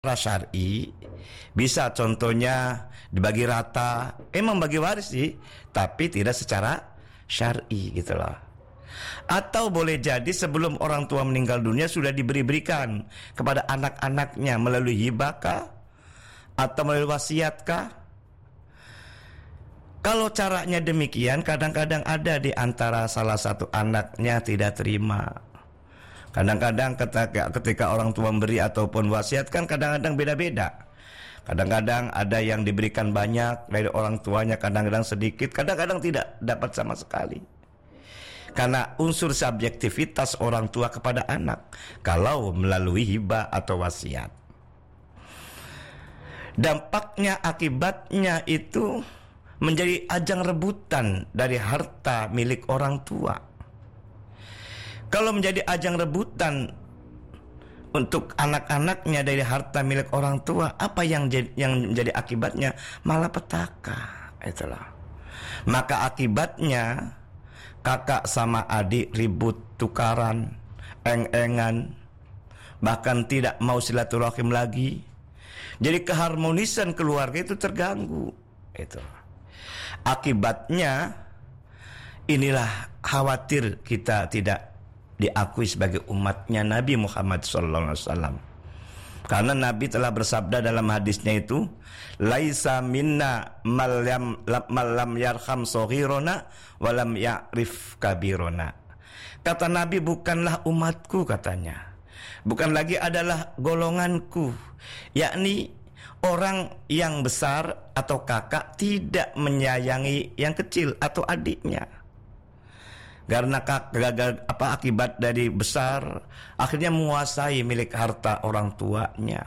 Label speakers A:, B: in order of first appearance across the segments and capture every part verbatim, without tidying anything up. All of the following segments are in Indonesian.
A: syar'i bisa contohnya dibagi rata, emang bagi waris sih, tapi tidak secara syar'i gitu loh. Atau boleh jadi sebelum orang tua meninggal dunia sudah diberi-berikan kepada anak-anaknya melalui hibah kah? Atau melalui wasiat kah? Kalau caranya demikian, kadang-kadang ada di antara salah satu anaknya tidak terima. Kadang-kadang ketika, ketika orang tua memberi ataupun wasiat kan kadang-kadang beda-beda. Kadang-kadang ada yang diberikan banyak dari orang tuanya, kadang-kadang sedikit, kadang-kadang tidak dapat sama sekali. Karena unsur subjektivitas orang tua kepada anak kalau melalui hibah atau wasiat. Dampaknya, akibatnya itu menjadi ajang rebutan dari harta milik orang tua. Kalau menjadi ajang rebutan untuk anak-anaknya dari harta milik orang tua, apa yang jadi, yang menjadi akibatnya? Malapetaka, itulah. Maka akibatnya kakak sama adik ribut, tukaran, eng-engan, bahkan tidak mau silaturahim lagi. Jadi keharmonisan keluarga itu terganggu. Itu. Akibatnya inilah khawatir kita tidak diakui sebagai umatnya Nabi Muhammad sallallahu alaihi wasallam. Karena Nabi telah bersabda dalam hadisnya itu, laisa minna malam malam yarham saghirona walam ya'rif kabirona. Kata Nabi, bukanlah umatku katanya. Bukan lagi adalah golonganku, yakni orang yang besar atau kakak tidak menyayangi yang kecil atau adiknya. Karena gagal apa akibat dari besar akhirnya menguasai milik harta orang tuanya.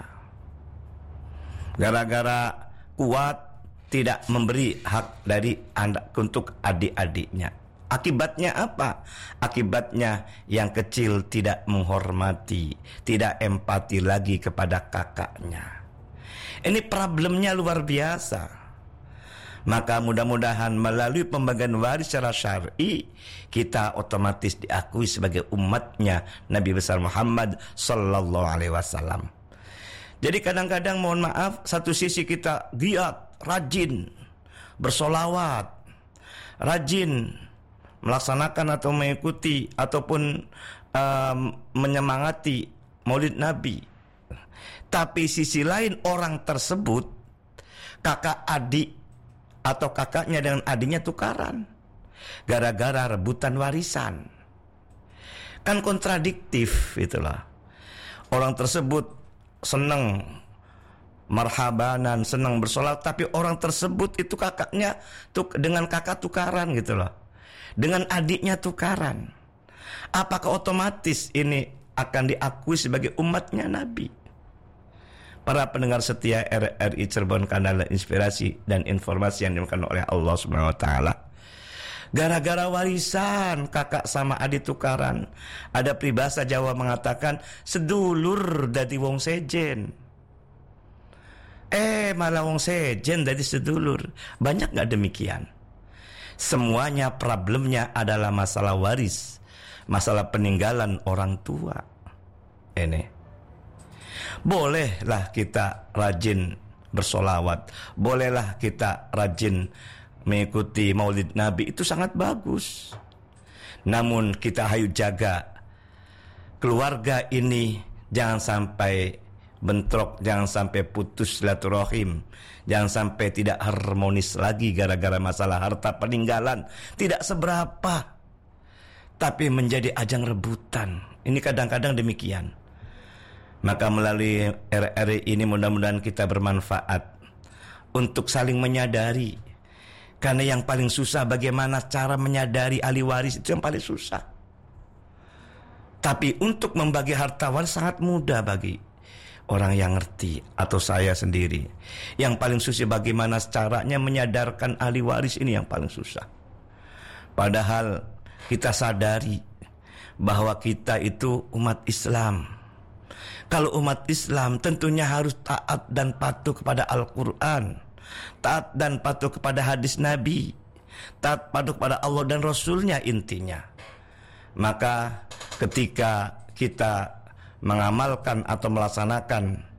A: Gara-gara kuat tidak memberi hak dari anak untuk adik-adiknya. Akibatnya apa? Akibatnya yang kecil tidak menghormati, tidak empati lagi kepada kakaknya. Ini problemnya luar biasa. Maka mudah-mudahan melalui pembagian waris secara syar'i kita otomatis diakui sebagai umatnya Nabi besar Muhammad sallallahu alaihi wasallam. Jadi kadang-kadang mohon maaf, satu sisi kita giat, rajin bersolawat, rajin melaksanakan atau mengikuti ataupun um, menyemangati Maulid Nabi. Tapi sisi lain orang tersebut kakak adik atau kakaknya dengan adiknya tukaran gara-gara rebutan warisan. Kan kontradiktif itulah. Orang tersebut senang marhabanan, senang bersolat, tapi orang tersebut itu kakaknya tuk, dengan kakak tukaran gitu loh. Dengan adiknya tukaran. Apakah otomatis ini akan diakui sebagai umatnya Nabi? Para pendengar setia R R I Cirebon, kanal inspirasi dan informasi yang dimakan oleh Allah Subhanahu wa taala. Gara-gara warisan kakak sama adik tukaran, ada peribahasa Jawa mengatakan sedulur dadi wong sejen. Eh malah wong sejen dadi sedulur. Banyak gak demikian? Semuanya problemnya adalah masalah waris, masalah peninggalan orang tua. Ini bolehlah kita rajin bersolawat, bolehlah kita rajin mengikuti Maulid Nabi, itu sangat bagus. Namun kita hayu jaga keluarga ini jangan sampai bentrok, jangan sampai putus silaturahim, jangan sampai tidak harmonis lagi gara-gara masalah harta peninggalan tidak seberapa, tapi menjadi ajang rebutan. Ini kadang-kadang demikian. Maka melalui R R I ini mudah-mudahan kita bermanfaat untuk saling menyadari. Karena yang paling susah bagaimana cara menyadari ahli waris, itu yang paling susah. Tapi untuk membagi harta waris sangat mudah bagi orang yang ngerti atau saya sendiri. Yang paling susah bagaimana caranya menyadarkan ahli waris, ini yang paling susah. Padahal kita sadari bahwa kita itu umat Islam. Kalau umat Islam tentunya harus taat dan patuh kepada Al-Quran, taat dan patuh kepada hadis Nabi, taat patuh kepada Allah dan Rasulnya intinya. Maka ketika kita mengamalkan atau melaksanakan